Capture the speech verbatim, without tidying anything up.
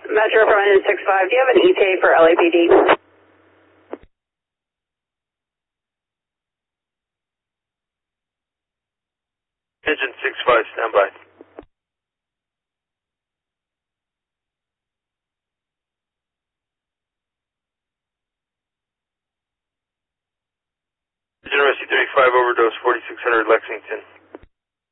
Metro from Engine six five, do you have an E T A for L A P D? Engine six five, stand by. Engine Rescue thirty-five, overdose forty-six hundred Lexington.